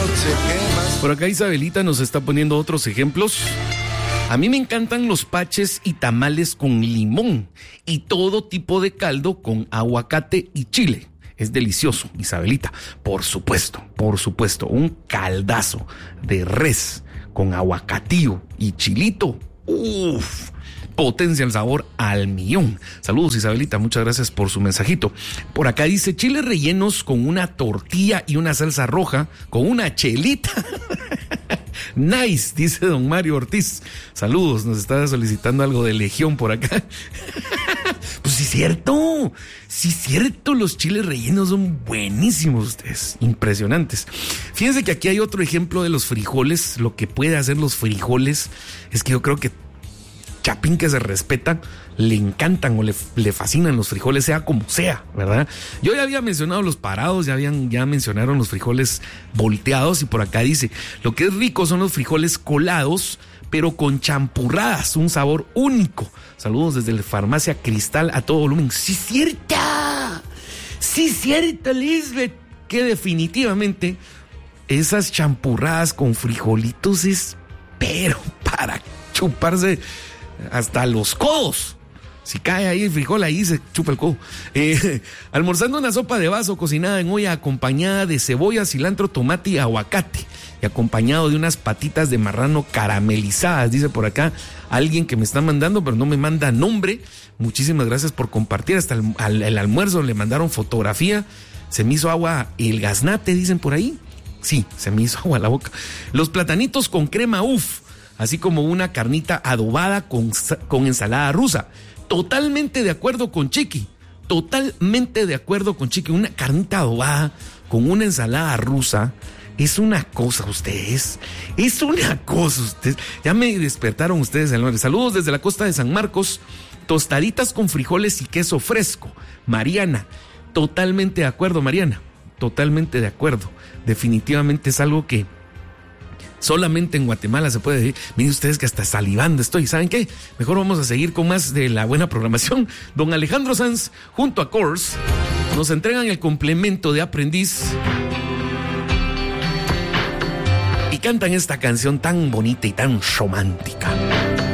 Por acá Isabelita nos está poniendo otros ejemplos. A mí me encantan los paches y tamales con limón y todo tipo de caldo con aguacate y chile. Es delicioso, Isabelita. Por supuesto. Un caldazo de res con aguacatillo y chilito. Uf, potencia el sabor al millón. Saludos, Isabelita, muchas gracias por su mensajito. Por acá dice, chiles rellenos con una tortilla y una salsa roja con una chelita. Nice, dice don Mario Ortiz. Saludos, nos está solicitando algo de Legión por acá. Pues sí, cierto, los chiles rellenos son buenísimos ustedes, impresionantes. Fíjense que aquí hay otro ejemplo de los frijoles. Lo que puede hacer los frijoles es que yo creo que Chapín, que se respeta, le encantan o le fascinan los frijoles, sea como sea, ¿verdad? Yo ya había mencionado los parados, ya mencionaron los frijoles volteados, y por acá dice, lo que es rico son los frijoles colados, pero con champurradas, un sabor único. Saludos desde la farmacia Cristal a todo volumen. Sí, cierta, Lisbeth, que definitivamente esas champurradas con frijolitos es, pero para chuparse hasta los codos. Si cae ahí el frijol, ahí se chupa el codo. Almorzando una sopa de vaso cocinada en olla acompañada de cebolla, cilantro, tomate y aguacate, y acompañado de unas patitas de marrano caramelizadas, dice por acá alguien que me está mandando, pero no me manda nombre. Muchísimas gracias por compartir. Hasta el almuerzo le mandaron fotografía. Se me hizo agua el gaznate, dicen por ahí. Sí, se me hizo agua la boca. Los platanitos con crema, así como una carnita adobada con ensalada rusa. Totalmente de acuerdo con Chiqui. Una carnita adobada con una ensalada rusa es una cosa, ustedes. Ya me despertaron ustedes el nombre. Saludos desde la costa de San Marcos. Tostaditas con frijoles y queso fresco. Mariana, totalmente de acuerdo, Mariana. Totalmente de acuerdo. Definitivamente es algo que solamente en Guatemala se puede decir. Miren ustedes que hasta salivando estoy. ¿Saben qué? Mejor vamos a seguir con más de la buena programación. Don Alejandro Sanz, junto a Kors, nos entregan el complemento de aprendiz y cantan esta canción tan bonita y tan romántica.